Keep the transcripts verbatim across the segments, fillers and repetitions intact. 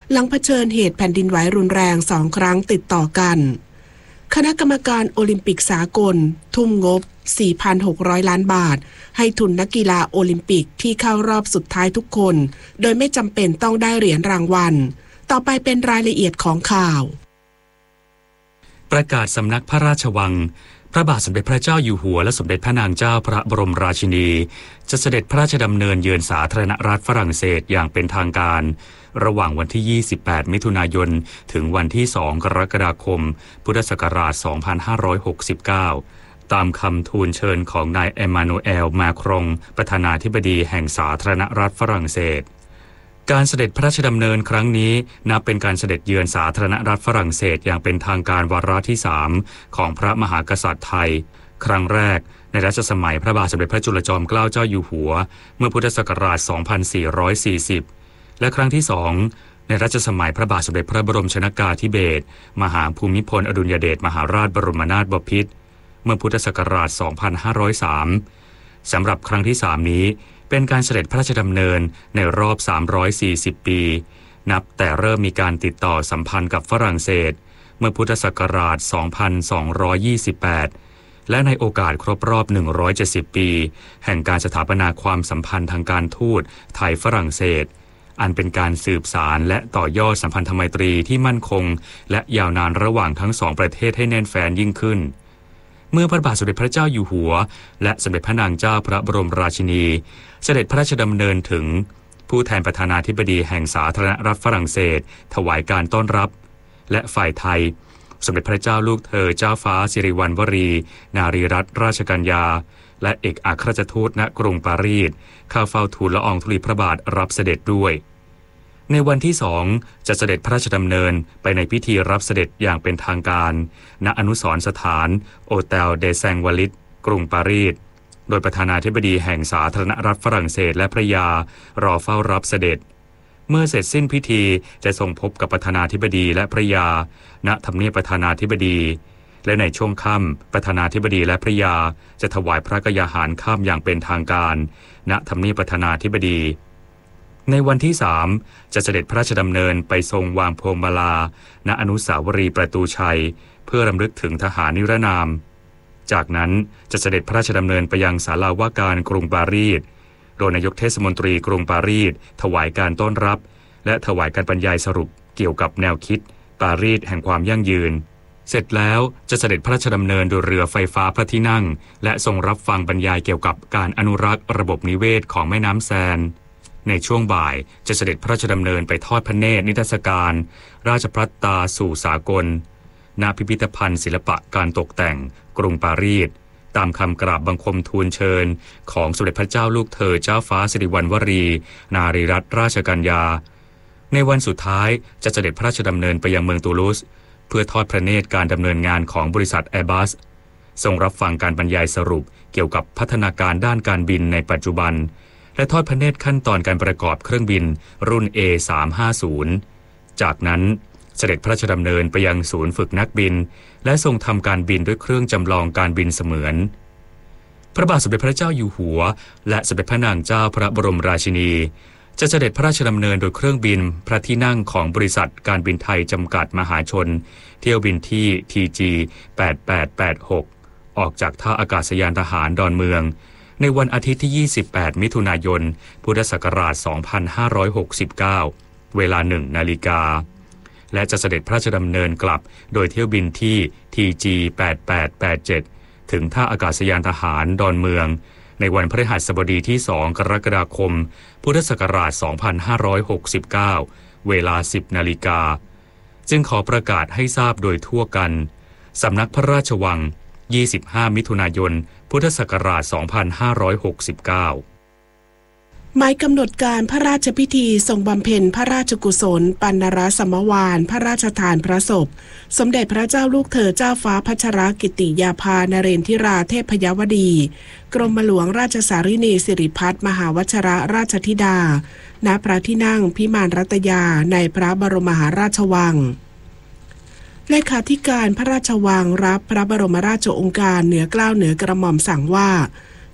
หลังเผชิญเหตุแผ่นดินไหวรุนแรงสองครั้งติดต่อกันคณะกรรมการโอลิมปิกสากลทุ่มงบ สี่พันหกร้อย ล้านบาทให้ทุนนักกีฬาโอลิมปิกที่เข้ารอบสุดท้ายทุกคนโดยไม่จำเป็นต้องได้เหรียญรางวัลต่อไปเป็นรายละเอียดของข่าวประกาศสำนักพระราชวังพระบาทสมเด็จพระเจ้าอยู่หัวและสมเด็จพระนางเจ้าพระบรมราชินีจะเสด็จพระราชดำเนินเยือนสาธารณรัฐฝรั่งเศสอย่างเป็นทางการระหว่างวันที่ยี่สิบแปดมิถุนายนถึงวันที่สองกรกฎาคมพุทธศักราชสองพันห้าร้อยหกสิบเก้าตามคำทูลเชิญของนายเอมานูเอลมาครงประธานาธิบดีแห่งสาธารณรัฐฝรั่งเศสการเสด็จพระราชดำเนินครั้งนี้นับเป็นการเสด็จเยือนสาธารณรัฐฝรั่งเศสอย่างเป็นทางการวาระที่สามของพระมหากษัตริย์ไทยครั้งแรกในรัชสมัยพระบาทสมเด็จพระจุลจอมเกล้าเจ้าอยู่หัวเมื่อพุทธศักราชสองพันสี่ร้อยสี่สิบและครั้งที่สองในรัชสมัยพระบาทสมเด็จพระบรมชนกาธิเบศรมหาภูมิพลอดุลยเดชมหาราชบรมนาถบพิตรเมื่อพุทธศักราชสองพันห้าร้อยสามสำหรับครั้งที่สามนี้เป็นการเสด็จพระราชดำเนินในรอบสามร้อยสี่สิบปีนับแต่เริ่มมีการติดต่อสัมพันธ์กับฝรั่งเศสเมื่อพุทธศักราชสองพันสองร้อยยี่สิบแปดและในโอกาสครบรอบหนึ่งร้อยเจ็ดสิบปีแห่งการสถาปนาความสัมพันธ์ทางการทูตไทยฝรั่งเศสอันเป็นการสืบสารและต่อยอดสัมพันธไมตรีที่มั่นคงและยาวนานระหว่างทั้งสองประเทศให้แน่นแฟ้นยิ่งขึ้นเมื่อพระบาทสมเด็จพระเจ้าอยู่หัวและสมเด็จพระนางเจ้าพระบรมราชินีเสด็จพระราชดำเนินถึงผู้แทนประธานาธิบดีแห่งสาธารณรัฐฝรั่งเศสถวายการต้อนรับและฝ่ายไทยสมเด็จพระเจ้าลูกเธอเจ้าฟ้าสิริวัณวรีนารีรัตนราชกัญญาและเอกอัครราชทูตณกรุงปารีสเข้าเฝ้าทูลละอองธุลีพระบาทรับเสด็จด้วยในวันที่สองจะเสด็จพระราชดำเนินไปในพิธีรับเสด็จอย่างเป็นทางการณอนุสรณ์สถานโอเตลเดแซงวาลิตกรุงปารีสโดยประธานาธิบดีแห่งสาธารณรัฐฝรั่งเศสและภริยารอเฝ้ารับเสด็จเมื่อเสร็จสิ้นพิธีจะทรงพบกับประธานาธิบดีและภริยาณทำเนียบประธานาธิบดีและในช่วงค่ำประธานาธิบดีและภริยาจะถวายพระกยาหารค่ำอย่างเป็นทางการณทำเนียบประธานาธิบดีในวันที่สามจะเสด็จพระราชดำเนินไปทรงวางพวงมาลาณอนุสาวรีย์ประตูชัยเพื่อรำลึกถึงทหารนิรนามจากนั้นจะเสด็จพระราชดำเนินไปยังศาลาว่าการกรุงปารีสโดยนายกเทศมนตรีกรุงปารีสถวายการต้อนรับและถวายการบรรยายสรุปเกี่ยวกับแนวคิดปารีสแห่งความยั่งยืนเสร็จแล้วจะเสด็จพระราชดำเนินโดยเรือไฟฟ้าพระที่นั่งและทรงรับฟังบรรยายเกี่ยวกับการอนุรักษ์ระบบนิเวศของแม่น้ำแซนในช่วงบ่ายจะเสด็จพระราชดำเนินไปทอดพระเนตรนิทรรศการราชภัฏตาสู่สากลณพิพิธภัณฑ์ศิลปะการตกแต่งกรุงปารีสตามคำกราบบังคมทูลเชิญของสมเด็จพระเจ้าลูกเธอเจ้าฟ้าสิริวัณวรีนารีรัตนราชกัญญาในวันสุดท้ายจะเสด็จพระราชดำเนินไปยังเมืองตูลูสเพื่อทอดพระเนตรการดำเนินงานของบริษัท Airbus ทรงรับฟังการบรรยายสรุปเกี่ยวกับพัฒนาการด้านการบินในปัจจุบันและทอดพระเนตรขั้นตอนการประกอบเครื่องบินรุ่น เอ สามห้าศูนย์ จากนั้นเสด็จพระราชดำเนินไปยังศูนย์ฝึกนักบินและทรงทำการบินด้วยเครื่องจำลองการบินเสมือนพระบาทสมเด็จพระเจ้าอยู่หัวและสมเด็จพระนางเจ้าพระบรมราชินีจะเสด็จพระราชดำเนินโดยเครื่องบินพระที่นั่งของบริษัทการบินไทยจำกัดมหาชนเที่ยวบินที่ ที จี แปดแปดแปดหก ออกจากท่าอากาศยานทหารดอนเมืองในวันอาทิตย์ที่ยี่สิบแปดมิถุนายนพุทธศักราชสองพันห้าร้อยหกสิบเก้าเวลาหนึ่งนาฬิกาและจะเสด็จพระราชดำเนินกลับโดยเที่ยวบินที่ ที จี แปดแปดแปดเจ็ด ถึงท่าอากาศยานทหารดอนเมืองในวันพฤหัสบดีที่สองกรกฎาคมพุทธศักราชสองพันห้าร้อยหกสิบเก้าเวลาสิบนาฬิกาจึงขอประกาศให้ทราบโดยทั่วกันสำนักพระราชวังยี่สิบห้ามิถุนายนพุทธศักราชสองพันห้าร้อยหกสิบเก้าหมายกำหนดการพระราชพิธีทรงบำเพ็ญพระราชกุศลปัณณรสมวาลพระราชทานพระศพสมเด็จพระเจ้าลูกเธอเจ้าฟ้าพัชรกิติยาภานเรนทิราเทพยวดีกรมหลวงราชสารินีสิริพัฒน์มหาวชรราชธิดาณพระที่นั่งพิมานรัตยาในพระบรมมหาราชวังเลขาธิการพระราชวังรับพระบรมราชโองการเหนือเกล้าเหนือกระหม่อมสั่งว่า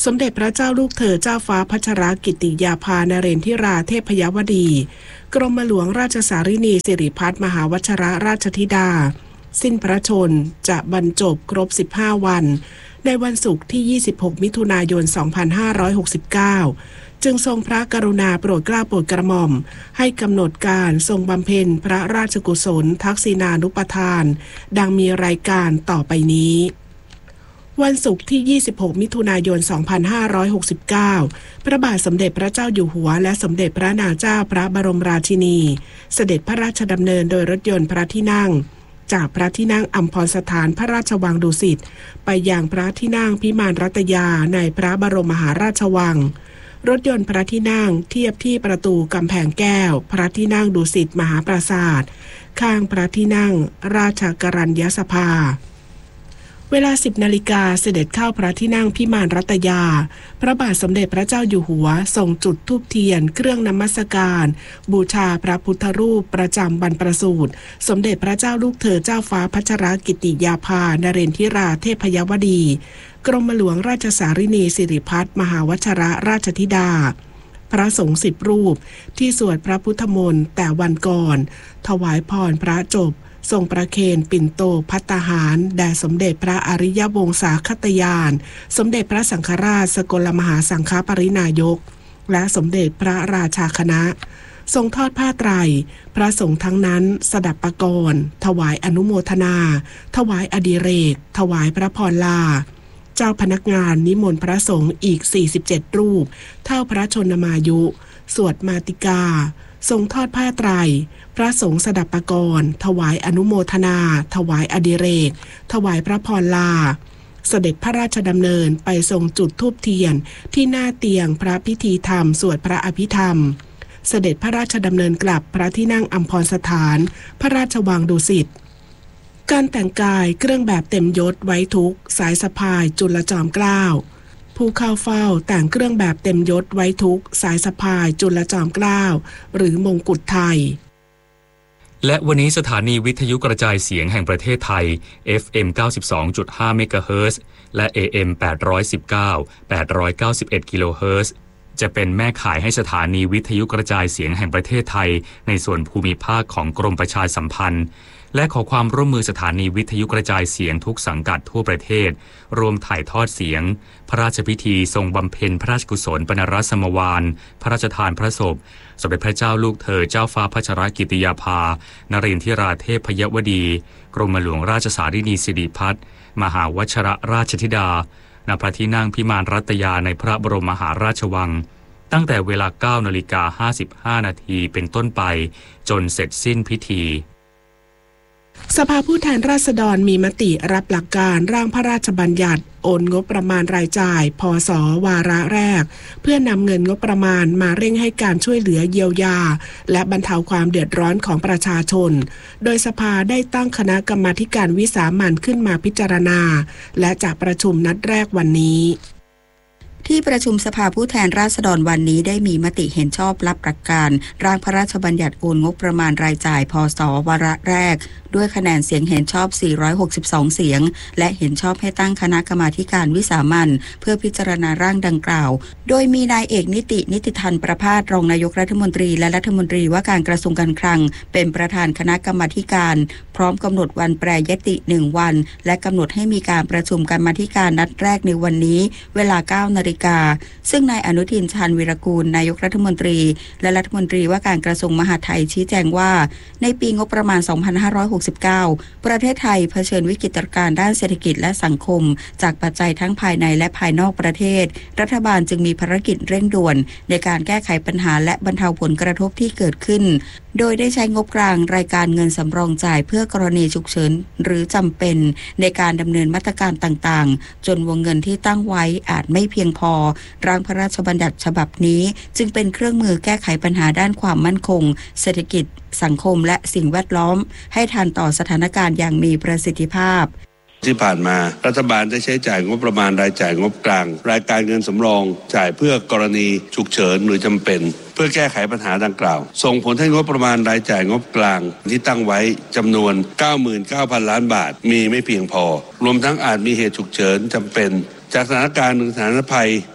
สมเด็จพระเจ้าลูกเธอเจ้าฟ้าพัชรกิติยาภานเรนทิราเทพยวดีกรมหลวงราชสารินีสิริพัฒน์มหาวชิรราชธิดาสิ้นพระชนจะบรรจบครบสิบห้าวันในวันศุกร์ที่ยี่สิบหกมิถุนายนสองพันห้าร้อยหกสิบเก้าจึงทรงพระกรุณาโปรดเกล้าโปรดกระหม่อมให้กำหนดการทรงบำเพ็ญพระราชกุศลทักษิณานุปทานดังมีรายการต่อไปนี้วันศุกร์ที่ยี่สิบหกมิถุนายนสองพันห้าร้อยหกสิบเก้าพระบาทสมเด็จพระเจ้าอยู่หัวและสมเด็จพระนางเจ้าพระบรมราชินีเสด็จพระราชดำเนินโดยรถยนต์พระที่นั่งจากพระที่นั่งอัมพรสถานพระราชวังดุสิตไปยังพระที่นั่งพิมานรัตยาในพระบรมมหาราชวังรถยนต์พระที่นั่งเทียบที่ประตูกำแพงแก้วพระที่นั่งดุสิตมหาปราสาทข้างพระที่นั่งราชกรัญญสภาเวลาสิบนาฬิกาเสด็จเข้าพระที่นั่งพิมานรัตยาพระบาทสมเด็จพระเจ้าอยู่หัวทรงจุดธูปเทียนเครื่องนมัสการบูชาพระพุทธรูปประจำบรรพสูตรสมเด็จพระเจ้าลูกเธอเจ้าฟ้าพัชรกิติยาภานเรนทิราเทพยวดีกรมหลวงราชสารินีสิริพัฒน์มหาวชิรราชธิดาพระสงฆ์สิบรูปที่สวดพระพุทธมนต์แต่วันก่อนถวายพรพระจบทรงประเคนปิ่นโตภัตตาหารแด่สมเด็จพระอริยวงศาคตยานสมเด็จพระสังฆราชสกลมหาสังฆปรินายกและสมเด็จพระราชาคณะทรงทอดผ้าไตรพระสงฆ์ทั้งนั้นสดับปกรณ์ถวายอนุโมทนาถวายอดิเรกถวายพระพรลาเจ้าพนักงานนิมนต์พระสงฆ์อีกสี่สิบเจ็ดรูปเท่าพระชนมายุสวดมาติกาทรงทอดผ้าไตรพระสงฆ์สดับปกรณ์ถวายอนุโมทนาถวายอดิเรกถวายพระพรลาเสด็จพระราชดำเนินไปทรงจุดธูปเทียนที่หน้าเตียงพระพิธีธรรมสวดพระอภิธรรมเสด็จพระราชดำเนินกลับพระที่นั่งอัมพรสถานพระราชวังดุสิตการแต่งกายเครื่องแบบเต็มยศไว้ทุกสายสะพายจุลจอมเกล้าผู้เข้าเฝ้าแต่งเครื่องแบบเต็มยศไว้ทุกสายสะพายจุลจอมเกล้าหรือมงกุฎไทยและวันนี้สถานีวิทยุกระจายเสียงแห่งประเทศไทย เอฟ เอ็ม เก้าสิบสองจุดห้า เมกะเฮิรตซ์และ เอ เอ็ม แปดร้อยสิบเก้า แปดร้อยเก้าสิบเอ็ด กิโลเฮิรตซ์จะเป็นแม่ข่ายให้สถานีวิทยุกระจายเสียงแห่งประเทศไทยในส่วนภูมิภาคของกรมประชาสัมพันธ์และขอความร่วมมือสถานีวิทยุกระจายเสียงทุกสังกัดทั่วประเทศรวมถ่ายทอดเสียงพระราชพิธีทรงบำเพ็ญพระราชกุศลปนรสมวาลพระราชทานพระศพสมเด็จพระเจ้าลูกเธอเจ้าฟ้าพัชรกิติยาภานเรนทิราเทพยวดีกรมหลวงราชสารินีสิริพัฒน์มหาวชิรราชธิดาณพระที่นั่งพิมานรัตยาในพระบรมมหาราชวังตั้งแต่เวลา เก้านาฬิกาห้าสิบห้า นาทีเป็นต้นไปจนเสร็จสิ้นพิธีสภาผู้แทนราษฎรมีมติรับหลักการร่างพระราชบัญญัติโอนงบประมาณรายจ่ายพศวาระแรกเพื่อนำเงินงบประมาณมาเร่งให้การช่วยเหลือเยียวยาและบรรเทาความเดือดร้อนของประชาชนโดยสภาได้ตั้งคณะกรรมาการวิสามัญขึ้นมาพิจารณาและจะประชุมนัดแรกวันนี้ที่ประชุมสภาผู้แทนราษฎรวันนี้ได้มีมติเห็นชอบรับหลักการร่างพระราชบัญญัติโอนงบประมาณรายจ่ายพศวาระแรกด้วยคะแนนเสียงเห็นชอบสี่ร้อยหกสิบสองเสียงและเห็นชอบให้ตั้งคณะกรรมาการวิสามัญเพื่อพิจารณาร่างดังกล่าวโดยมีนายเอกนิตินิติธันประภาสรองนายกรัฐมนตรีและรัฐมนตรีว่าการกระทรวงการคลังเป็นประธานคณะกรรมาการพร้อมกำหนดวันแปรยติหนึ่งวันและกำหนดให้มีการประชุมกรรมาการนัดแรกในวันนี้เวลา เก้านาฬิกาซึ่งนายอนุทินชาญวีรกูลนายกรัฐมนตรีและรัฐมนตรีว่าการกระทรวงมหาดไทยชี้แจงว่าในปีงบประมาณสองพันห้าร้อยหกสิบเก้าประเทศไทยเผชิญวิกฤตการณ์ด้านเศรษฐกิจและสังคมจากปัจจัยทั้งภายในและภายนอกประเทศรัฐบาลจึงมีภารกิจเร่งด่วนในการแก้ไขปัญหาและบรรเทาผลกระทบที่เกิดขึ้นโดยได้ใช้งบกลางรายการเงินสำรองจ่ายเพื่อกรณีฉุกเฉินหรือจำเป็นในการดำเนินมาตรการต่างๆจนวงเงินที่ตั้งไว้อาจไม่เพียงพอร่างพระราชบัญญัติฉบับนี้จึงเป็นเครื่องมือแก้ไขปัญหาด้านความมั่นคงเศรษฐกิจสังคมและสิ่งแวดล้อมให้ทันต่อสถานการณ์อย่างมีประสิทธิภาพที่ผ่านมารัฐบาลได้ใช้จ่ายงบประมาณรายจ่ายงบกลางรายการเงินสำรองจ่ายเพื่อกรณีฉุกเฉินหรือจำเป็นเพื่อแก้ไขปัญหาดังกล่าวส่งผลให้งบประมาณรายจ่ายงบกลางที่ตั้งไว้จำนวน เก้าหมื่นเก้าพัน ล้านบาทมีไม่เพียงพอรวมทั้งอาจมีเหตุฉุกเฉินจำเป็นจากสถานการณ์หรือสถานภัย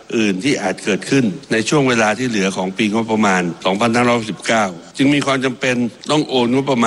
อื่นที่อาจเกิดขึ้นในช่วงเวลาที่เหลือของปีงบประมาณ สองพันห้าร้อยหกสิบเก้า จึงมีความจำเป็นต้องโอนงบประมาณ